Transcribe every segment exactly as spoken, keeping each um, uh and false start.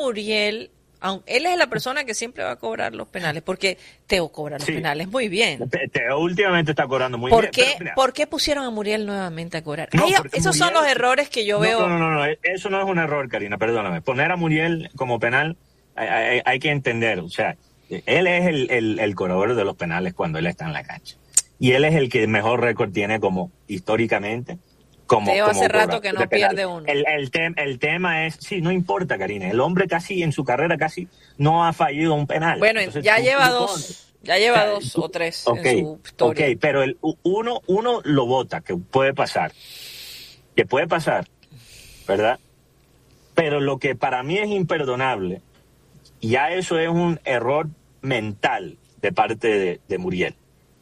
Muriel, aunque él es la persona que siempre va a cobrar los penales, porque Teo cobra los sí. penales muy bien. Teo últimamente está cobrando muy ¿Por bien. Qué, pero, ¿Por qué pusieron a Muriel nuevamente a cobrar? No, Ay, esos Muriel, son los errores que yo no, veo. No, no, no, no, eso no es un error, Karina, perdóname. Poner a Muriel como penal, hay, hay, hay que entender, o sea, él es el, el, el cobrador de los penales cuando él está en la cancha. Y él es el que mejor récord tiene como históricamente. Como, Teo como hace rato que no pierde uno. El, el, tem, el tema es, sí, no importa, Karina, el hombre casi en su carrera casi no ha fallido un penal. Bueno, Entonces, ya, tú, lleva tú dos, pones, ya lleva o sea, dos tú, o tres okay, en su historia. Ok, pero el, uno, uno lo vota, que puede pasar, que puede pasar, ¿verdad? Pero lo que para mí es imperdonable, ya eso es un error mental de parte de, de Muriel.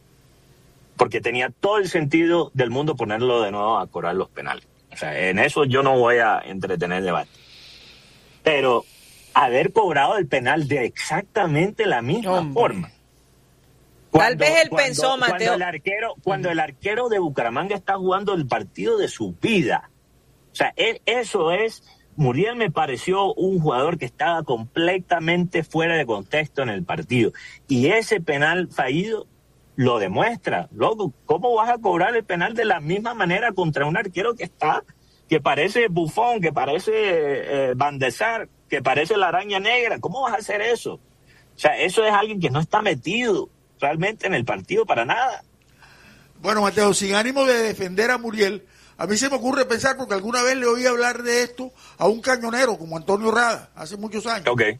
Porque tenía todo el sentido del mundo ponerlo de nuevo a cobrar los penales. O sea, en eso yo no voy a entretener debate. Pero haber cobrado el penal de exactamente la misma Hombre. forma. Cuando, Tal vez él cuando, pensó, Mateo. Cuando el arquero, cuando el arquero de Bucaramanga está jugando el partido de su vida. O sea, él, eso es... Muriel me pareció un jugador que estaba completamente fuera de contexto en el partido. Y ese penal fallido lo demuestra. Loco, ¿cómo vas a cobrar el penal de la misma manera contra un arquero que está, que parece Buffon, que parece eh, Van de Sar, que parece la araña negra? ¿Cómo vas a hacer eso? O sea, eso es alguien que no está metido realmente en el partido para nada. Bueno, Mateo, sin ánimo de defender a Muriel, a mí se me ocurre pensar, porque alguna vez le oí hablar de esto a un cañonero como Antonio Rada, hace muchos años. Okay.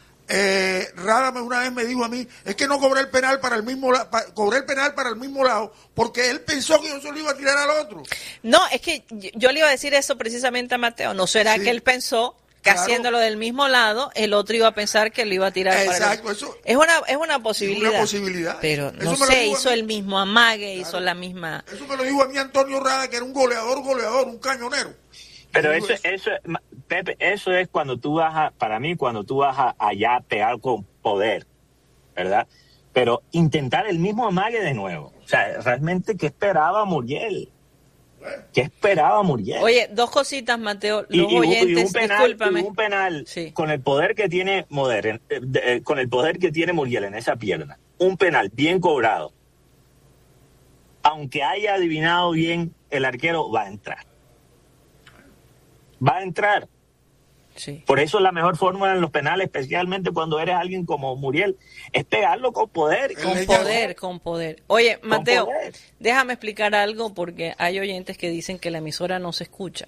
Eh, Rada una vez me dijo a mí, es que no cobré el penal para el mismo lado, cobré el penal para el mismo lado, porque él pensó que yo se lo iba a tirar al otro. No, es que yo le iba a decir eso precisamente a Mateo. ¿No será sí. que él pensó que claro. haciéndolo del mismo lado, el otro iba a pensar que lo iba a tirar Exacto, para el... eso es una es una posibilidad. Es una posibilidad. Pero no sé, hizo el mismo amague, claro. hizo la misma... Eso me lo dijo a mí Antonio Rada, que era un goleador, goleador, un cañonero. Pero eso, eso, eso, Pepe, eso es cuando tú vas a, para mí, cuando tú vas a, allá a pegar con poder, ¿verdad? Pero intentar el mismo amague de nuevo. O sea, realmente, ¿qué esperaba Muriel? ¿Qué esperaba Muriel? Oye, dos cositas, Mateo. Los y, y, oyentes, y un penal, discúlpame. Y un penal sí. con el poder que tiene Moder, eh, de, eh, con el poder que tiene Muriel en esa pierna. Un penal bien cobrado. Aunque haya adivinado bien, el arquero va a entrar. Va a entrar. Sí. Por eso la mejor fórmula en los penales, especialmente cuando eres alguien como Muriel, es pegarlo con poder. Con Ella poder, no. con poder. Oye, con Mateo, poder. déjame explicar algo porque hay oyentes que dicen que la emisora no se escucha.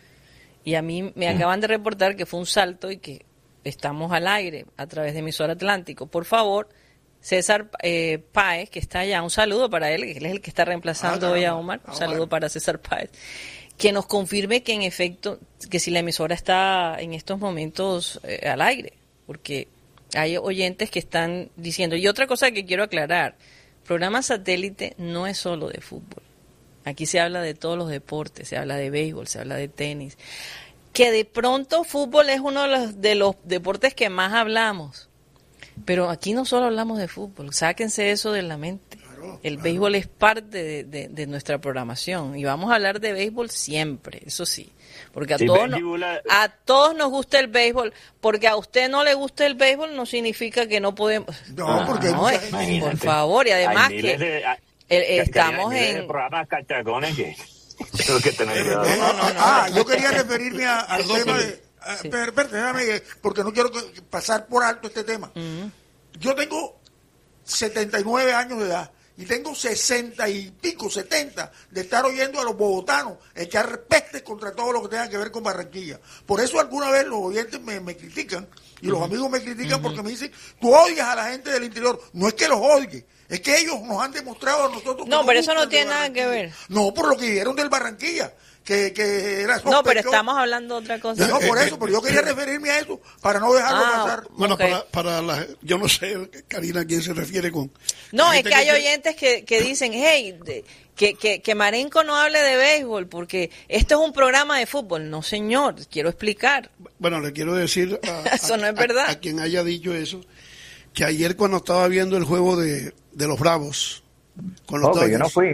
Y a mí me mm. acaban de reportar que fue un salto y que estamos al aire a través de Emisora Atlántico. Por favor, César eh, Páez, que está allá, un saludo para él, él es el que está reemplazando ah, hoy a Omar. Un saludo para César Páez. Que nos confirme que en efecto, que si la emisora está en estos momentos eh, al aire, porque hay oyentes que están diciendo. Y otra cosa que quiero aclarar, programa satélite no es solo de fútbol. Aquí se habla de todos los deportes, se habla de béisbol, se habla de tenis. Que de pronto fútbol es uno de los, de los deportes que más hablamos. Pero aquí no solo hablamos de fútbol, sáquense eso de la mente. El claro. béisbol es parte de, de, de nuestra programación y vamos a hablar de béisbol siempre, eso sí, porque a, sí, todos, no, a todos nos gusta el béisbol, porque a usted no le gusta el béisbol no significa que no podemos... No, porque... No, es, por favor, y además que de, hay, el, estamos hay en... programas cachacones que... que tener no, no, no, ah, yo quería referirme a, al tema de... A, sí. pero, pero, déjame, porque no quiero pasar por alto este tema. Uh-huh. Yo tengo setenta y nueve años de edad. Y tengo sesenta y pico, setenta, de estar oyendo a los bogotanos echar pestes contra todo lo que tenga que ver con Barranquilla. Por eso alguna vez los oyentes me, me critican y uh-huh. los amigos me critican uh-huh. porque me dicen, tú odias a la gente del interior. No es que los odie, es que ellos nos han demostrado a nosotros... No, pero eso no tiene nada que ver. No, por lo que vivieron del Barranquilla. Que, que era no, pero estamos hablando de otra cosa. No, por eso, pero yo quería referirme a eso para no dejarlo ah, pasar. Bueno, okay. para, para la, yo no sé, Karina, a quién se refiere con... No, es que hay oyentes que, que dicen, hey, de, que, que, que Marenco no hable de béisbol porque esto es un programa de fútbol. No, señor, quiero explicar. Bueno, le quiero decir a, eso a, no es verdad. A, a quien haya dicho eso, que ayer cuando estaba viendo el juego de, de los Bravos con los oh, Dodgers, yo no fui.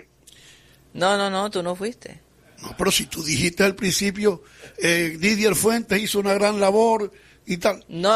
No, no, no, tú no fuiste. No, pero si tú dijiste al principio, eh, Didier Fuentes hizo una gran labor, y tal. No,